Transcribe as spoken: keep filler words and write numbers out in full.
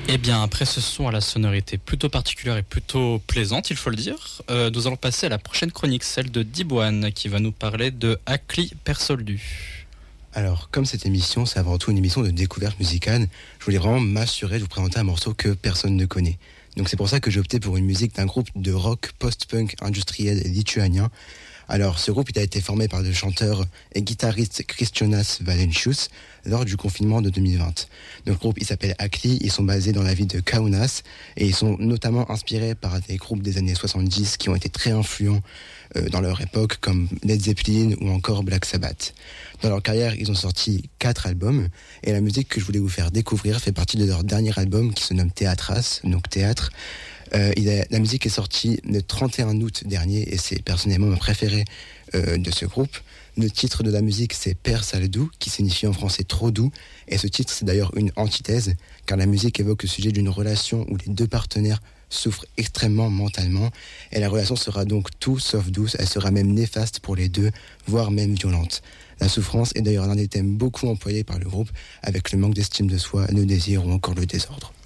Eh bien, après ce son à la sonorité plutôt particulière et plutôt plaisante, il faut le dire, euh, nous allons passer à la prochaine chronique, celle de Dibouane, qui va nous parler de Akli Persoldu. Alors, comme cette émission, c'est avant tout une émission de découverte musicale, je voulais vraiment m'assurer de vous présenter un morceau que personne ne connaît. Donc c'est pour ça que j'ai opté pour une musique d'un groupe de rock post-punk industriel lituanien. Alors, ce groupe il a été formé par le chanteur et guitariste Kristijonas Valencius lors du confinement de deux mille vingt. Donc, le groupe il s'appelle Akli, ils sont basés dans la ville de Kaunas et ils sont notamment inspirés par des groupes des années soixante-dix qui ont été très influents euh, dans leur époque, comme Led Zeppelin ou encore Black Sabbath. Dans leur carrière, ils ont sorti quatre albums et la musique que je voulais vous faire découvrir fait partie de leur dernier album qui se nomme Théatras, donc théâtre. Euh, il a, la musique est sortie le trente et un août dernier et c'est personnellement ma préférée euh, de ce groupe. Le titre de la musique c'est Per Saldu, qui signifie en français trop doux, et ce titre c'est d'ailleurs une antithèse car la musique évoque le sujet d'une relation où les deux partenaires souffrent extrêmement mentalement et la relation sera donc tout sauf douce, elle sera même néfaste pour les deux, voire même violente. La souffrance est d'ailleurs l'un des thèmes beaucoup employés par le groupe avec le manque d'estime de soi, le désir ou encore le désordre.